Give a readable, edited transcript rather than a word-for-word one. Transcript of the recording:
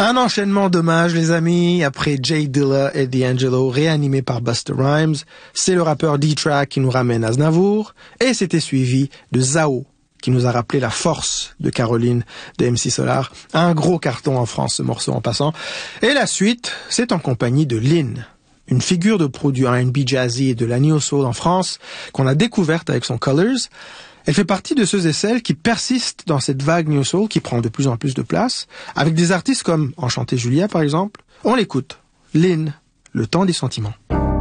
Un enchaînement d'hommages, les amis. Après Jay Dilla et D'Angelo, réanimé par Busta Rhymes, c'est le rappeur D-Track qui nous ramène Aznavour, et c'était suivi de Zao, qui nous a rappelé la force de Caroline de MC Solar. Un gros carton en France, ce morceau en passant. Et la suite, c'est en compagnie de Lynn, une figure de produit R&B jazzy et de la neo soul en France, qu'on a découverte avec son Colors. Elle fait partie de ceux et celles qui persistent dans cette vague neo soul qui prend de plus en plus de place, avec des artistes comme Enchanté Julia par exemple. On l'écoute. Lynn, Le temps des sentiments.